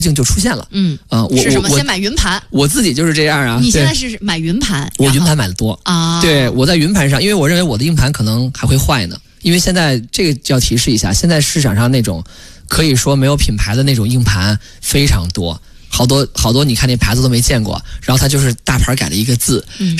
就出现了。 是什么？先买云盘。 我自己就是这样啊。 你现在是买云盘？ 我云盘买的多啊。对，我在云盘上，因为我认为我的硬盘可能还会坏呢。因为现在这个就要提示一下，现在市场上那种可以说没有品牌的那种硬盘非常多，好多你看那牌子都没见过，然后它就是大牌改了一个字。